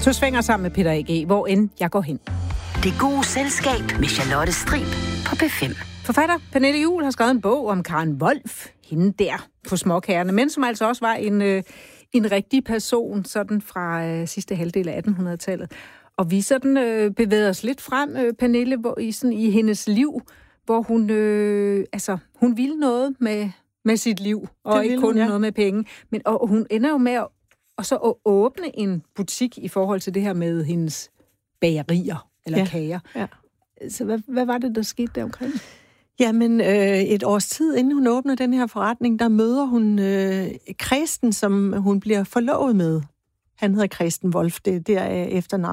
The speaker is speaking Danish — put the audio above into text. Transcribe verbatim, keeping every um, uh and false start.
To svinger sammen med Peter A G, hvor end jeg går hen. Det gode selskab med Charlotte Strib på P fem. Forfatter Pernille Juhl har skrevet en bog om Karen Wolf, hende der på Småkagerne, men som altså også var en, øh, en rigtig person sådan fra øh, sidste halvdel af attenhundredetallet. Og vi sådan øh, bevæger os lidt frem, øh, Pernille, hvor, i, sådan, i hendes liv, hvor hun, øh, altså, hun ville noget med, med sit liv, og ikke kun hun, ja. noget med penge. Men, og hun ender jo med at, og så at åbne en butik i forhold til det her med hendes bagerier, eller ja. kager. Ja. Så hvad, hvad var det, der skete der omkring? Jamen, øh, et års tid inden hun åbner den her forretning, der møder hun øh, Kristen, som hun bliver forlovet med. Han hedder Kristen Wolf, det, det er efternavn.